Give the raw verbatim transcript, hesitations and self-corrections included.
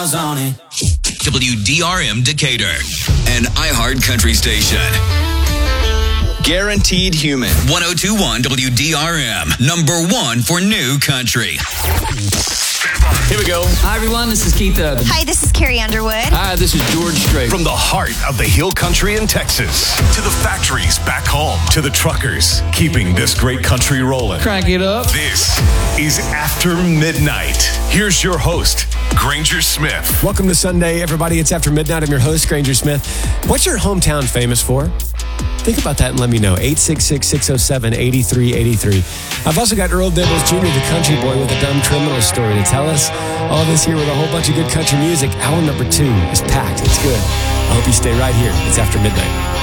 miles on it. W D R M Decatur, an iHeart country station. Guaranteed Human. one oh two point one W D R M, number one for new country. Here we go. Hi, everyone. This is Keith Urban. Hi, this is Carrie Underwood. Hi, this is George Strait. From the heart of the Hill Country in Texas to the factories back home to the truckers keeping this great country rolling. Crank it up. This is After Midnight. Here's your host, Granger Smith. Welcome to Sunday, everybody. It's After Midnight. I'm your host, Granger Smith. What's your hometown famous for? Think about that and let me know. eight six six, six oh seven, eight three eight three. I've also got Earl Dibbles Junior, the country boy, with a dumb criminal story to tell us. All this here with a whole bunch of good country music. Hour number two is packed. It's good. I hope you stay right here. It's After Midnight.